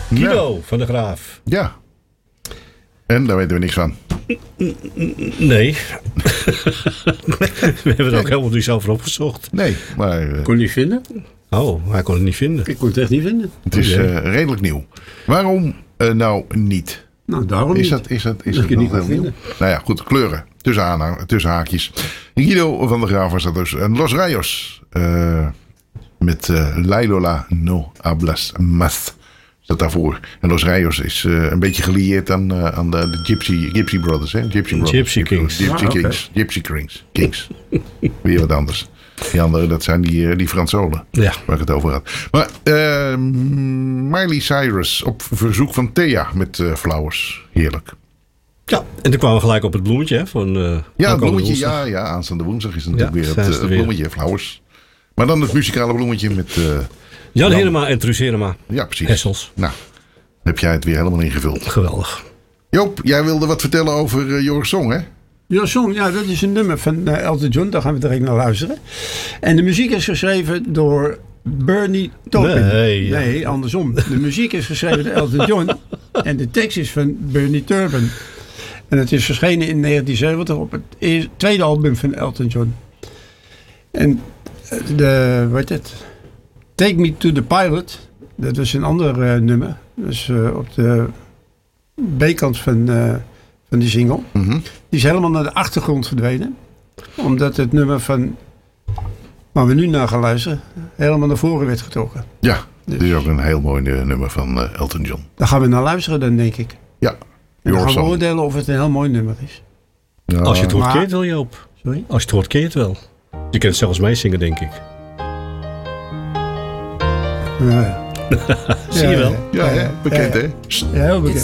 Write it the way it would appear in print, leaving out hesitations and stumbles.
Guido van der Graaf. Ja. En daar weten we niks van. Nee. We hebben er ook helemaal niet over opgezocht. Nee, maar... Kon je niet vinden? Oh, hij kon het niet vinden. Ik kon het echt niet vinden. het is redelijk nieuw. Waarom nou niet? Nou, daarom Is niet. dat ik nog het niet heel kan nieuw? vinden. Nou ja, goed. Kleuren. Tussen haakjes. Guido van der Graaf was dat dus. En Los Rayos. Met Lailola no hablas más. Dat daarvoor. En Los Rayos is een beetje gelieerd aan de Gypsy Brothers. Hè? Gypsy Kings. Gypsy Kings. Weer wat anders. Die andere, dat zijn die Fransolen. Ja. Waar ik het over had. Maar Miley Cyrus op verzoek van Thea met Flowers. Heerlijk. Ja, en toen kwamen we gelijk op het bloemetje. Hè, van, Ja, het bloemetje. woensdag. Ja, aanstaande woensdag is het natuurlijk Ja, weer zijn het ze er weer. bloemetje Flowers. Maar dan het muzikale bloemetje met... Jan Herema en Truus Herema. ja, precies. Hessels. Nou, heb jij het weer helemaal ingevuld. Geweldig. Joop, jij wilde wat vertellen over Your Song, hè? Your Song, ja, dat is een nummer van Elton John. Daar gaan we direct naar luisteren. En de muziek is geschreven door Bernie Taupin. Nee, andersom. De muziek is geschreven door Elton John. En de tekst is van Bernie Taupin. En het is verschenen in 1970 op het tweede album van Elton John. En wat het? Take Me to the Pilot. Dat was een ander nummer. Dus op de B-kant van die single. Mhm. Die is helemaal naar de achtergrond verdwenen. Omdat het nummer van waar we nu naar gaan luisteren helemaal naar voren werd getrokken. Ja, dit is ook een heel mooi nummer van Elton John. Daar gaan we naar luisteren dan, denk ik. Ja, En dan Your gaan we Song. oordelen of het een heel mooi nummer is. Ja, Als je het hoort, Maar- keer het wel, Joop. Sorry? Als je het hoort, keer het wel. Je kunt het zelfs meezingen, denk ik. Ja. Zie je wel? ja, hè? Bekend, hè? Ja, heel bekend.